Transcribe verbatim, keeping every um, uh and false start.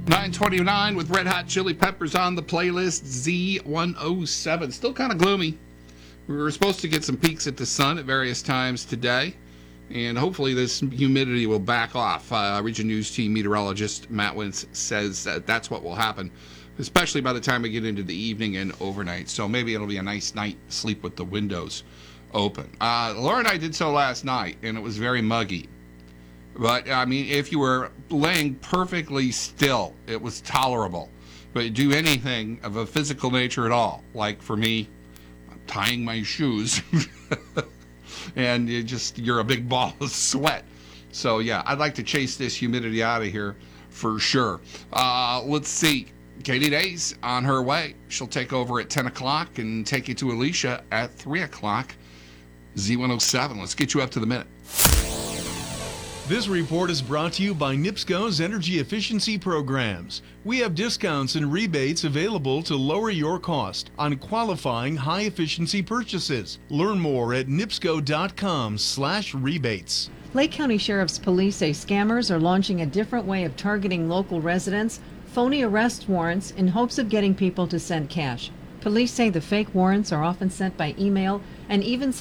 nine twenty-nine with Red Hot Chili Peppers on the playlist. Z one oh seven. Still kind of gloomy. We were supposed to get some peeks at the sun at various times today, and hopefully this humidity will back off. Uh, Region News team meteorologist Matt Wentz says that that's what will happen, especially by the time we get into the evening and overnight. So maybe it'll be a nice night sleep with the windows open. Uh, Laura and I did so last night, and it was very muggy. But, I mean, if you were laying perfectly still, it was tolerable. But do anything of a physical nature at all, like for me, tying my shoes, and you just, you're a big ball of sweat. So, yeah, I'd like to chase this humidity out of here for sure. Uh, let's see. Katie Day's on her way. She'll take over at ten o'clock and take you to Alicia at three o'clock. Z one oh seven. Let's get you up to the minute. This report is brought to you by NIPSCO's energy efficiency programs. We have discounts and rebates available to lower your cost on qualifying high-efficiency purchases. Learn more at nipsco.com slash rebates. Lake County Sheriff's Police say scammers are launching a different way of targeting local residents, phony arrest warrants in hopes of getting people to send cash. Police say the fake warrants are often sent by email and even